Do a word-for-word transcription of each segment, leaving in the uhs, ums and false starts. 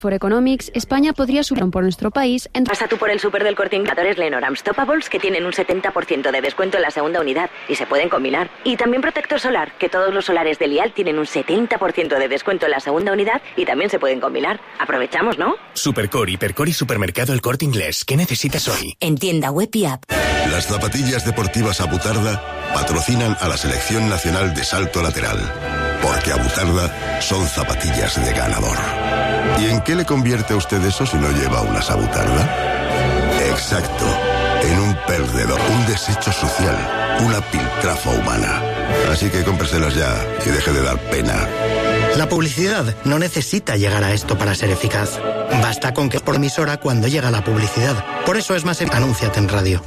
For Economics, España podría subir por nuestro país en... Pasa tú por el súper del Corte Inglés Lenoram Stoppables, que tienen un setenta por ciento de descuento en la segunda unidad y se pueden combinar. Y también protector solar, que todos los solares de Lial tienen un setenta por ciento de descuento en la segunda unidad y también se pueden combinar. Aprovechamos, ¿no? Supercore, Hipercore y Supermercado El Corte Inglés. ¿Qué necesitas hoy? En tienda web y app. Las zapatillas deportivas Abutarda patrocinan a la Selección Nacional de Salto Lateral. Porque Abutarda son zapatillas de ganador. ¿Y en qué le convierte a usted eso si no lleva una Abutarda? Exacto, en un perdedor, un desecho social, una piltrafa humana. Así que cómpreselas ya y deje de dar pena. La publicidad no necesita llegar a esto para ser eficaz. Basta con que es por emisora cuando llega la publicidad. Por eso es más... Anúnciate en radio.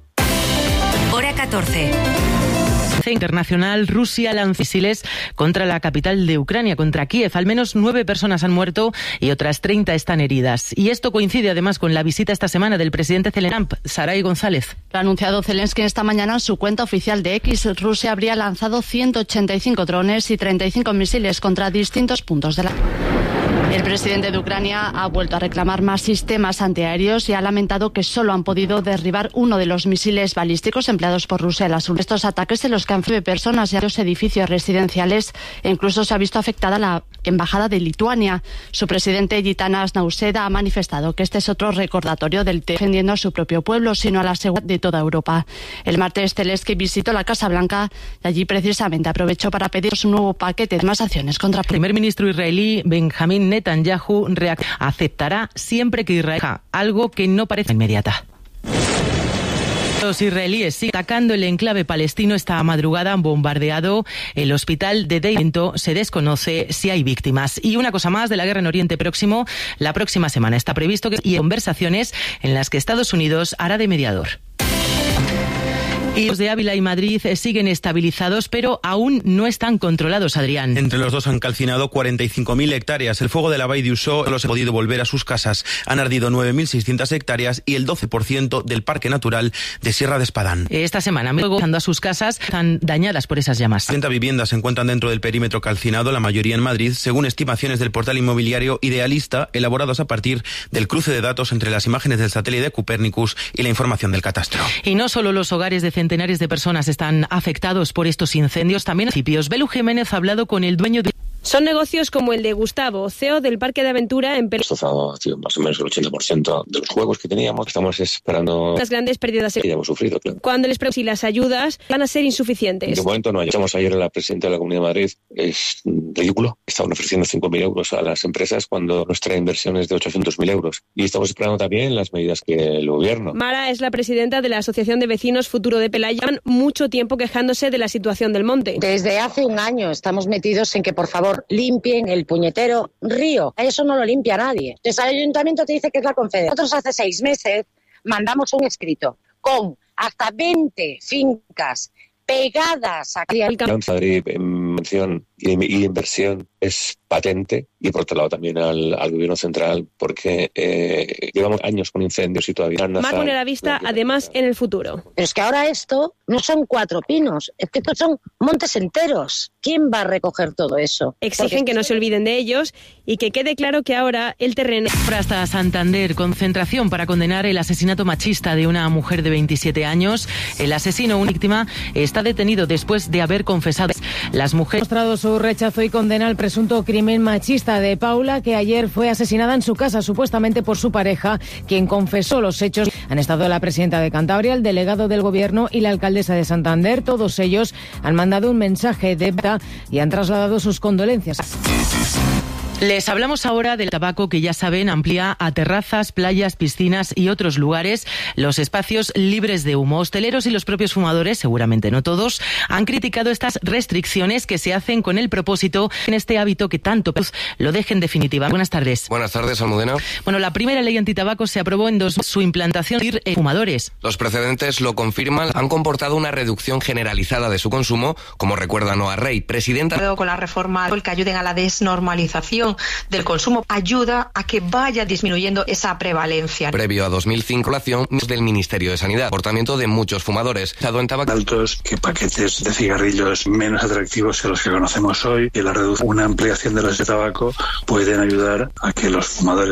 Hora catorce. Internacional, Rusia lanza misiles contra la capital de Ucrania, contra Kiev. Al menos nueve personas han muerto y otras treinta están heridas. Y esto coincide además con la visita esta semana del presidente Zelensky. Saray González. Lo ha anunciado Zelensky esta mañana en su cuenta oficial de X. Rusia habría lanzado ciento ochenta y cinco drones y treinta y cinco misiles contra distintos puntos de la... El presidente de Ucrania ha vuelto a reclamar más sistemas antiaéreos y ha lamentado que solo han podido derribar uno de los misiles balísticos empleados por Rusia en las últimas. Estos ataques en los que han fallecido personas y varios edificios residenciales e incluso se ha visto afectada la embajada de Lituania. Su presidente Gitanas Nauseda ha manifestado que este es otro recordatorio del defendiendo a su propio pueblo, sino a la seguridad de toda Europa. El martes Zelensky visitó la Casa Blanca y allí precisamente aprovechó para pedir un nuevo paquete de más acciones contra el primer ministro israelí Benjamín Netanyahu aceptará siempre que Israel haga algo que no parece inmediata. Los israelíes siguen atacando el enclave palestino. Esta madrugada han bombardeado el hospital de Deir. Se desconoce si hay víctimas. Y una cosa más de la guerra en Oriente Próximo. La próxima semana está previsto que y conversaciones en las que Estados Unidos hará de mediador. Y los de Ávila y Madrid siguen estabilizados, pero aún no están controlados, Adrián. Entre los dos han calcinado cuarenta y cinco mil hectáreas. El fuego de la Vall d'Uixó no se ha podido volver a sus casas. Han ardido nueve mil seiscientas hectáreas y el doce por ciento del Parque Natural de Sierra de Espadán. Esta semana, luego, a sus casas, están dañadas por esas llamas. treinta viviendas se encuentran dentro del perímetro calcinado, la mayoría en Madrid, según estimaciones del portal inmobiliario Idealista, elaborados a partir del cruce de datos entre las imágenes del satélite de Copérnicus y la información del catastro. Y no solo los hogares de centenares de personas están afectados por estos incendios, también municipios. Belu Jiménez ha hablado con el dueño de... Son negocios como el de Gustavo, C E O del Parque de Aventura en Perú. Esto ha sido más o menos el ochenta por ciento de los juegos que teníamos. Estamos esperando las grandes pérdidas que hemos sufrido, claro. Cuando les preguntan si las ayudas van a ser insuficientes. De momento no. Estamos ayer a la presidenta de la Comunidad de Madrid. Es ridículo. Estaban ofreciendo cinco mil euros a las empresas cuando nuestra inversión es de ochocientos mil euros. Y estamos esperando también las medidas que el gobierno. Mara es la presidenta de la Asociación de Vecinos Futuro de Pelaya. Llevan mucho tiempo quejándose de la situación del monte. Desde hace un año estamos metidos en que, por favor, limpien el puñetero río. Eso no lo limpia nadie. Entonces el ayuntamiento te dice que es la Confederación. Nosotros hace seis meses mandamos un escrito con hasta veinte fincas pegadas a Madrid en mención y inversión es patente, y por otro lado también al, al gobierno central, porque eh, llevamos años con incendios y todavía no. Más poner a vista además en el futuro. Pero es que ahora esto no son cuatro pinos, es que estos son montes enteros. ¿Quién va a recoger todo eso? Exigen Porque... que no se olviden de ellos y que quede claro que ahora el terreno... Hasta Santander, concentración para condenar el asesinato machista de una mujer de veintisiete años. El asesino, una víctima, está detenido después de haber confesado. Las mujeres... Ha mostrado su rechazo y condena al presunto crimen machista de Paula, que ayer fue asesinada en su casa, supuestamente por su pareja, quien confesó los hechos. Han estado la presidenta de Cantabria, el delegado del gobierno y la alcaldesa de Santander. Todos ellos han mandado un mensaje de paz y han trasladado sus condolencias. Les hablamos ahora del tabaco, que ya saben amplía a terrazas, playas, piscinas y otros lugares los espacios libres de humo. Hosteleros y los propios fumadores, seguramente no todos, han criticado estas restricciones que se hacen con el propósito en este hábito que tanto lo deje en definitiva. Buenas tardes. Buenas tardes, Almudena. Bueno, la primera ley antitabaco se aprobó en dos su implantación en fumadores. Los precedentes lo confirman, han comportado una reducción generalizada de su consumo, como recuerda Noa Rey, presidenta. Con la reforma que ayuden a la desnormalización del consumo ayuda a que vaya disminuyendo esa prevalencia. Previo a dos mil cinco, la acción del Ministerio de Sanidad, comportamiento de muchos fumadores. En tabaco. Altos que paquetes de cigarrillos menos atractivos que los que conocemos hoy, y la reducción, una ampliación de los de tabaco pueden ayudar a que los fumadores